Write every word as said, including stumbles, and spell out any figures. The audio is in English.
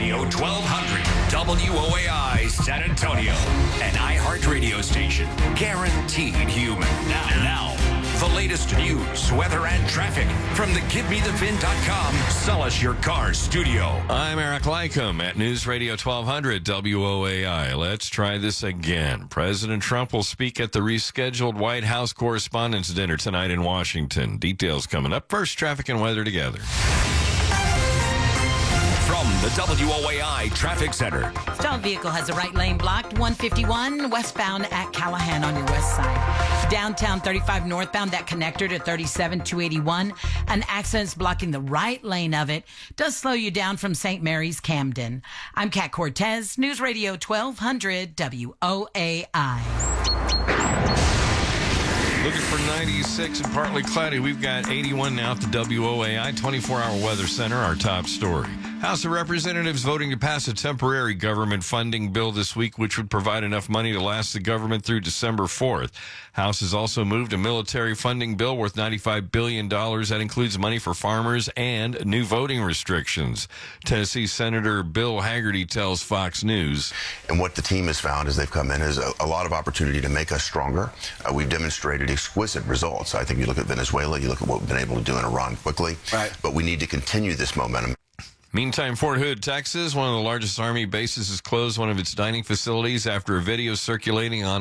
Radio twelve hundred, W O A I San Antonio, an iHeart radio station, guaranteed human. Now, now, the latest news, weather, and traffic from the Give Me The V I N dot com Sell Us Your Car studio. I'm Eric Lycum at News Radio twelve hundred W O A I. Let's try this again. President Trump will speak at the rescheduled White House Correspondents' Dinner tonight in Washington. Details coming up. First, traffic and weather together. From the W O A I Traffic Center. Stalled vehicle has a right lane blocked. one fifty-one westbound at Callahan on your west side. Downtown thirty-five northbound, that connector to thirty-seven two eighty-one. An accident's blocking the right lane of it. Does slow you down from Saint Mary's Camden. I'm Kat Cortez, News Radio twelve hundred W O A I. Looking for ninety-six and partly cloudy. We've got eighty-one now at the W O A I twenty-four hour Weather Center, our top story. House of Representatives voting to pass a temporary government funding bill this week, which would provide enough money to last the government through December fourth. House has also moved a military funding bill worth ninety-five billion dollars. That includes money for farmers and new voting restrictions. Tennessee Senator Bill Hagerty tells Fox News. And what the team has found as they've come in is a, a lot of opportunity to make us stronger. Uh, we've demonstrated exquisite results. I think you look at Venezuela, you look at what we've been able to do in Iran quickly. Right. But we need to continue this momentum. Meantime, Fort Hood, Texas, one of the largest Army bases, has closed one of its dining facilities after a video circulating on